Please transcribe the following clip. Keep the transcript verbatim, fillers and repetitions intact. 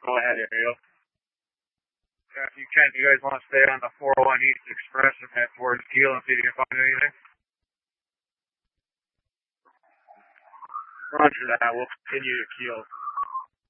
Go ahead, Ariel. Yeah, if you can, you guys want to stay on the four oh one East Express and head towards Kiel and see if you can find anything? Roger that. We'll continue to Kiel.